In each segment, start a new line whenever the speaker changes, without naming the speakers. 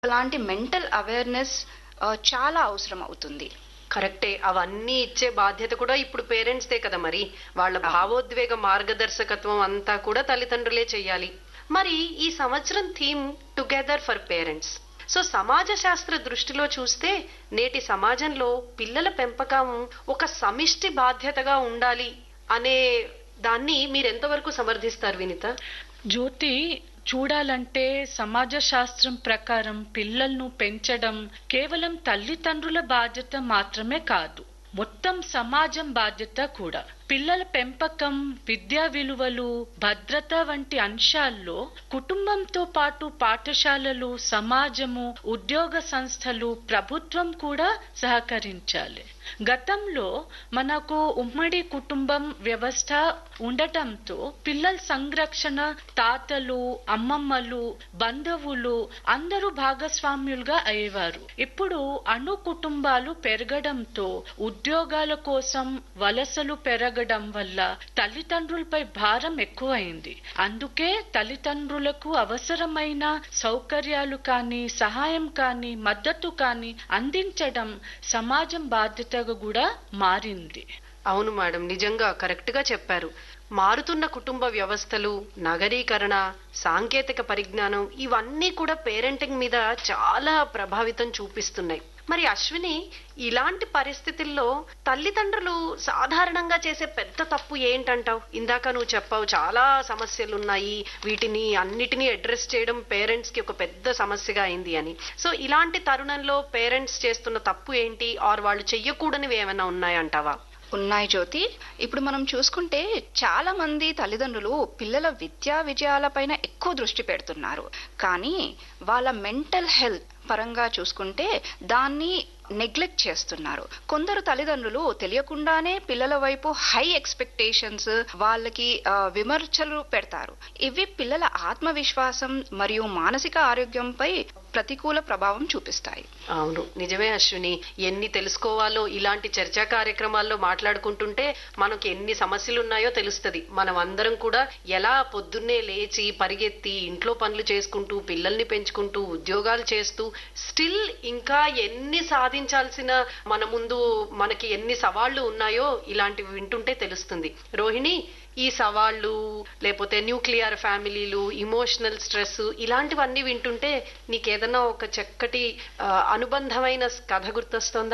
అలాంటి mental awareness చాలా అవసరం అవుతుంది.
కరెక్టే. అవన్నీ ఇచ్చే బాధ్యత కూడా ఇప్పుడు పేరెంట్స్‌దే కదా మరి. వాళ్ళ భావోద్వేగ మార్గదర్శకత్వం అంతా కూడా తల్లిదండ్రులే చెయ్యాలి. మరి ఈ సంవత్సరం theme together for parents. So సమాజ శాస్త్ర దృష్టిలో చూస్తే నేటి సమాజంలో పిల్లల పెంపకం ఒక సమిష్టి బాధ్యతగా ఉండాలి అనే దాన్ని మీరెంతవరకు సమర్థిస్తారు వినిత?
జ్యోతి, చూడాలంటే సమాజ శాస్త్రం ప్రకారం పిల్లలను పెంచడం కేవలం తల్లిదండ్రుల బాధ్యత మాత్రమే కాదు, మొత్తం సమాజం బాధ్యత కూడా. పిల్లల పెంపకం, విద్యా విలువలు, భద్రత వంటి అంశాల్లో కుటుంబంతో పాటు పాఠశాలలు, సమాజము, ఉద్యోగ సంస్థలు, ప్రభుత్వం కూడా సహకరించాలి. గతంలో మనకు ఉమ్మడి కుటుంబం వ్యవస్థ ఉండటంతో పిల్లల సంరక్షణ తాతలు, అమ్మమ్మలు, బంధువులు అందరూ భాగస్వామ్యులుగా అయ్యేవారు. ఇప్పుడు అణు కుటుంబాలు పెరగడంతో ఉద్యోగాల కోసం వలసలు పెరగడం వల్ల తల్లిదండ్రులపై భారం ఎక్కువైంది. అందుకే తల్లిదండ్రులకు అవసరమైన సౌకర్యాలు కానీ, సహాయం కానీ, మద్దతు కానీ అందించడం సమాజం బాధ్యతగా కూడా మారింది.
అవును మేడం, నిజంగా కరెక్ట్ గా చెప్పారు. మారుతున్న కుటుంబ వ్యవస్థలు, నగరీకరణ, సాంకేతిక పరిజ్ఞానం ఇవన్నీ కూడా పేరెంటింగ్ మీద చాలా ప్రభావితం చూపిస్తున్నాయి. మరి అశ్విని, ఇలాంటి పరిస్థితుల్లో తల్లిదండ్రులు సాధారణంగా చేసే పెద్ద తప్పు ఏంటంటావు? ఇందాక నువ్వు చెప్పావు చాలా సమస్యలు ఉన్నాయి, వీటిని అన్నిటినీ అడ్రస్ చేయడం పేరెంట్స్ కి ఒక పెద్ద సమస్యగా అయింది అని. సో ఇలాంటి తరుణంలో పేరెంట్స్ చేస్తున్న తప్పు ఏంటి, ఆర్ వాళ్ళు చెయ్యకూడనివి ఏమైనా ఉన్నాయంటావా?
ఉన్నాయి జ్యోతి. ఇప్పుడు మనం చూసుకుంటే చాలా మంది తల్లిదండ్రులు పిల్లల విద్యా విజయాలపైన ఎక్కువ దృష్టి పెడుతున్నారు, కానీ వాళ్ళ మెంటల్ హెల్త్ పరంగా చూసుకుంటే దాన్ని నెగ్లెక్ట్ చేస్తున్నారు. కొందరు తల్లిదండ్రులు తెలియకుండానే పిల్లల వైపు హై ఎక్స్పెక్టేషన్స్, వాళ్ళకి విమర్శలు పెడతారు. ఇవి పిల్లల ఆత్మవిశ్వాసం మరియు మానసిక ఆరోగ్యంపై ప్రతికూల ప్రభావం చూపిస్తాయి.
అవును, నిజమే అశ్విని. ఎన్ని తెలుసుకోవాలో ఇలాంటి చర్చా కార్యక్రమాల్లో మాట్లాడుకుంటుంటే మనకు ఎన్ని సమస్యలు ఉన్నాయో తెలుస్తుంది. మనం అందరం కూడా ఎలా పొద్దున్నే లేచి పరిగెత్తి ఇంట్లో పనులు చేసుకుంటూ, పిల్లల్ని పెంచుకుంటూ, ఉద్యోగాలు చేస్తూ స్టిల్ ఇంకా ఎన్ని సాధించాల్సిన మన ముందు మనకి ఎన్ని సవాళ్లు ఉన్నాయో ఇలాంటివి వింటుంటే తెలుస్తుంది. రోహిణి, ఈ సవాళ్లు లేకపోతే న్యూక్లియర్ ఫ్యామిలీలు, ఇమోషనల్ స్ట్రెస్ ఇలాంటివన్నీ వింటుంటే నీకేదన్నా ఒక చక్కటి అనుబంధమైన కథ గుర్తొస్తుందా?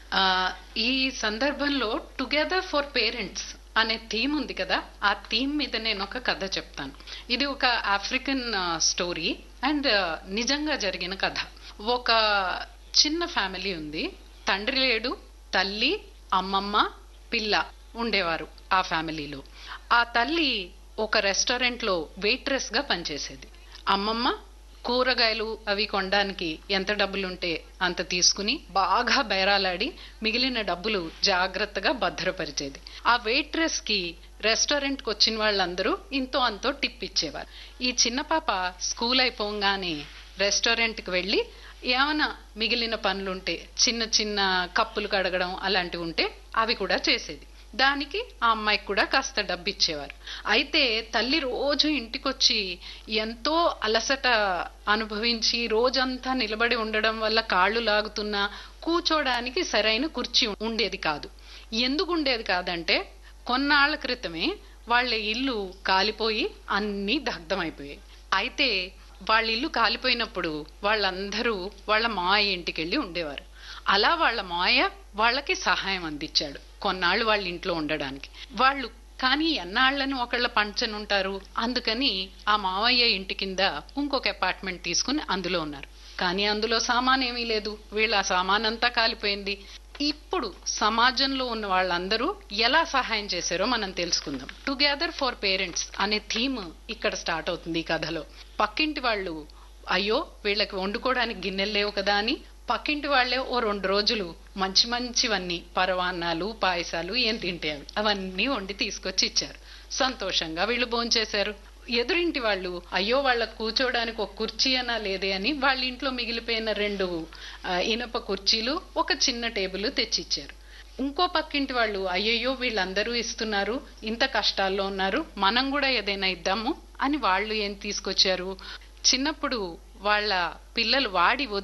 ఈ సందర్భంలో టుగెదర్ ఫర్ పేరెంట్స్ అనే థీమ్ ఉంది కదా, ఆ థీమ్ మీద నేను ఒక కథ చెప్తాను. ఇది ఒక ఆఫ్రికన్ స్టోరీ అండ్ నిజంగా జరిగిన కథ. ఒక చిన్న ఫ్యామిలీ ఉంది. తండ్రి లేడు, తల్లి, అమ్మమ్మ, పిల్ల ఉండేవారు ఆ ఫ్యామిలీలో. ఆ తల్లి ఒక రెస్టారెంట్ లో వెయిట్రెస్ గా పనిచేసేది. అమ్మమ్మ కూరగాయలు అవి కొనడానికి ఎంత డబ్బులుంటే అంత తీసుకుని బాగా బేరాలాడి మిగిలిన డబ్బులు జాగ్రత్తగా భద్రపరిచేది. ఆ వెయిట్రెస్ కి రెస్టారెంట్ కి వచ్చిన వాళ్ళందరూ ఇంతో అంతో టిప్ ఇచ్చేవారు. ఈ చిన్న పాప స్కూల్ అయిపోగానే రెస్టారెంట్ కి వెళ్లి ఏమైనా మిగిలిన పనులుంటే, చిన్న చిన్న కప్పులు కడగడం అలాంటివి ఉంటే అవి కూడా చేసేది. దానికి ఆ అమ్మాయికి కూడా కాస్త డబ్బు ఇచ్చేవారు. అయితే తల్లి రోజు ఇంటికొచ్చి ఎంతో అలసట అనుభవించి రోజంతా నిలబడి ఉండడం వల్ల కాళ్ళు లాగుతున్నా కూర్చోడానికి సరైన కుర్చీ ఉండేది కాదు. ఎందుకు ఉండేది కాదంటే కొన్నాళ్ల క్రితమే వాళ్ళ ఇల్లు కాలిపోయి అన్నీ దగ్ధమైపోయాయి. అయితే వాళ్ళ ఇల్లు కాలిపోయినప్పుడు వాళ్ళందరూ వాళ్ళ మాయ ఇంటికి వెళ్ళి ఉండేవారు. అలా వాళ్ళ మాయ వాళ్ళకి సహాయం అందించాడు కొన్నాళ్ళు వాళ్ళ ఇంట్లో ఉండడానికి. వాళ్ళు కానీ ఎన్నాళ్లని ఒకళ్ళ పంచనుంటారు, అందుకని ఆ మావయ్య ఇంటి కింద ఇంకొక అపార్ట్మెంట్ తీసుకుని అందులో ఉన్నారు. కానీ అందులో సామాన్ ఏమీ లేదు, వీళ్ళ ఆ సామాన్ అంతా కాలిపోయింది. ఇప్పుడు సమాజంలో ఉన్న వాళ్ళందరూ ఎలా సహాయం చేశారో మనం తెలుసుకుందాం. టుగెదర్ ఫర్ పేరెంట్స్ అనే థీమ్ ఇక్కడ స్టార్ట్ అవుతుంది ఈ కథలో. పక్కింటి వాళ్ళు అయ్యో వీళ్ళకి వండుకోవడానికి గిన్నెలు లేవు కదా అని పక్కింటి వాళ్లే ఓ 2 రోజులు మంచి మంచివన్నీ పరవాన్నాలు, పాయసాలు ఏం తింటే అవన్నీ వండి తీసుకొచ్చి ఇచ్చారు. సంతోషంగా వీళ్ళు భోంచేశారు. ఎదురింటి వాళ్ళు అయ్యో వాళ్ళకు కూర్చోడానికి ఒక కుర్చీ అనా లేదే అని వాళ్ళ ఇంట్లో మిగిలిపోయిన 2 ఇనప కుర్చీలు, ఒక చిన్న టేబుల్ తెచ్చిచ్చారు. ఇంకో పక్కింటి వాళ్ళు అయ్యయ్యో వీళ్ళందరూ ఇస్తున్నారు, ఇంత కష్టాల్లో ఉన్నారు, మనం కూడా ఏదైనా ఇద్దాము అని వాళ్ళు ఏం తీసుకొచ్చారు, చిన్నప్పుడు వాళ్ళ పిల్లలు వాడి